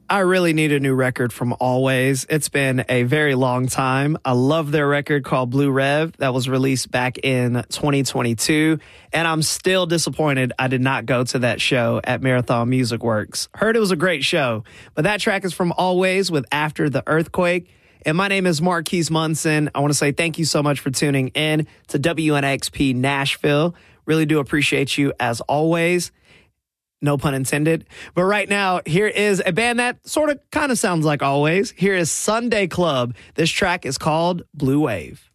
I really need a new record from Always. It's been a very long time. I love their record called Blue Rev that was released back in 2022. And I'm still disappointed I did not go to that show at Marathon Music Works. Heard it was a great show. But that track is from Always with After the Earthquake. And my name is Marquise Munson. I want to say thank you so much for tuning in to WNXP Nashville. Really do appreciate you as always. No pun intended. But right now, here is a band that sort of kind of sounds like Always. Here is Sunday Club. This track is called Blue Wave.